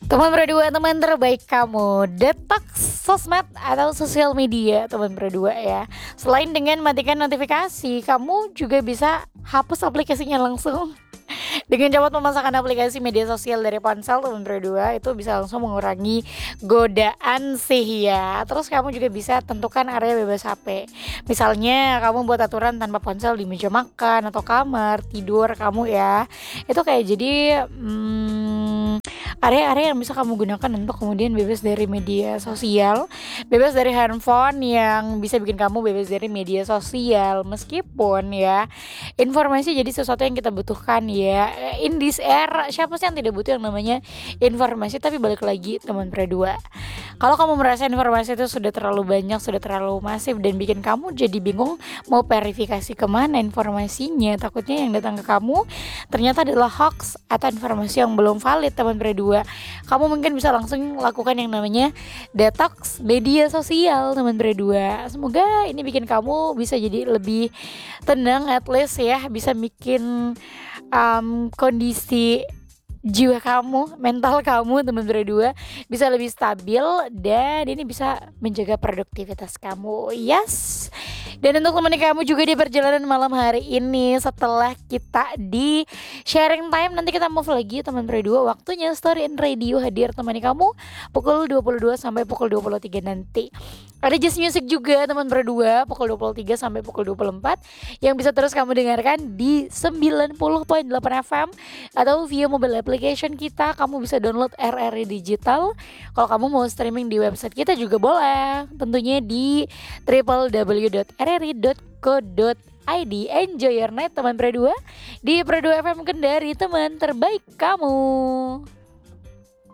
Teman berdua, teman terbaik kamu. Detox sosmed atau sosial media, teman berdua ya. Selain dengan matikan notifikasi, kamu juga bisa hapus aplikasinya langsung. Dengan cepat memasukkan aplikasi media sosial dari ponsel, teman berdua, itu bisa langsung mengurangi godaan sih ya. Terus kamu juga bisa tentukan area bebas HP. Misalnya kamu buat aturan tanpa ponsel di meja makan atau kamar tidur kamu ya. Itu kayak jadi area-area yang bisa kamu gunakan untuk kemudian bebas dari media sosial, bebas dari handphone yang bisa bikin kamu bebas dari media sosial. Meskipun ya informasi jadi sesuatu yang kita butuhkan ya, in this era siapa sih yang tidak butuh yang namanya informasi. Tapi balik lagi teman berdua, kalau kamu merasa informasi itu sudah terlalu banyak, sudah terlalu masif dan bikin kamu jadi bingung mau verifikasi kemana informasinya, takutnya yang datang ke kamu ternyata adalah hoax atau informasi yang belum valid, teman berdua, kamu mungkin bisa langsung lakukan yang namanya detox media sosial, teman berdua. Semoga ini bikin kamu bisa jadi lebih tenang, at least ya, bisa bikin kondisi jiwa kamu, mental kamu, teman berdua, bisa lebih stabil dan ini bisa menjaga produktivitas kamu. Yes. Dan untuk teman kamu juga di perjalanan malam hari ini, setelah kita di sharing time, nanti kita move lagi teman berdua. Waktunya Story in Radio hadir temani kamu pukul 22 sampai pukul 23 nanti. Ada Just Music juga teman berdua pukul 23 sampai pukul 24 yang bisa terus kamu dengarkan di 90.8 FM atau via mobile application kita. Kamu bisa download RRI Digital. Kalau kamu mau streaming di website kita juga boleh, tentunya di www.rri.co.id. Enjoy your night teman berdua di Berdua FM Kendari, teman terbaik kamu.